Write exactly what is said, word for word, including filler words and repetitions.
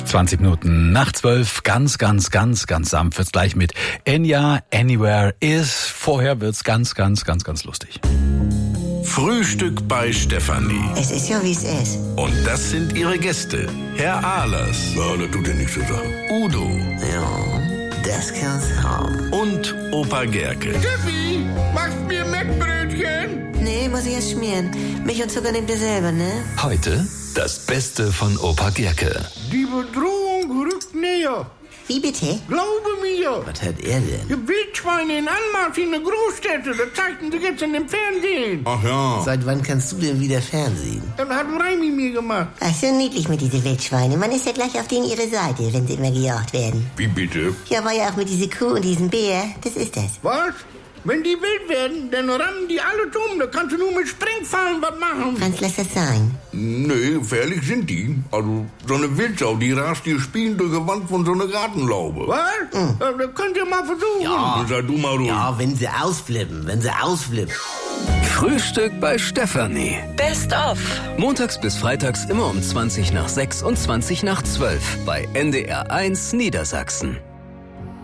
zwanzig Minuten nach zwölf, ganz, ganz, ganz, ganz sanft wird's gleich mit Enya, Anywhere Is. Vorher wird's ganz, ganz, ganz, ganz lustig. Frühstück bei Stefanie. Es ist ja, wie es ist. Und das sind ihre Gäste. Herr Ahlers. Ja, das tut ja nichts zu sagen. Udo. Ja, das kann's haben. Und Opa Gerke. Steffi, machst mir Mettbrötchen? Nee, muss ich erst schmieren. Milch und Zucker nehmt ihr selber, ne? Heute das Beste von Opa Gerke. Die Bedrohung rückt näher. Wie bitte? Glaube mir. Was hat er denn? Die Wildschweine in Anmarsch in der Großstädte, das zeigten sie jetzt in dem Fernsehen. Ach ja. Seit wann kannst du denn wieder Fernsehen? Das hat Reimi mir gemacht. Ach, so niedlich mit diesen Wildschweine. Man ist ja gleich auf denen ihre Seite, wenn sie immer gejagt werden. Wie bitte? Ja, war ja auch mit dieser Kuh und diesem Bär. Das ist das. Was? Wenn die wild werden, dann rammen die alle dumm. Da kannst du nur mit Sprengfallen was machen. Franz, lass das sein. Nee, gefährlich sind die. Also, so eine Wildsau, die rast dir spielen durch die Wand von so einer Gartenlaube. Was? Mhm. Ja, das könnt ihr mal versuchen. Ja. Sei du mal ruhig. Ja, wenn sie ausflippen, wenn sie ausflippen. Frühstück bei Stefanie. Best of. Montags bis freitags immer um zwanzig nach sechs und zwanzig nach zwölf bei N D R eins Niedersachsen.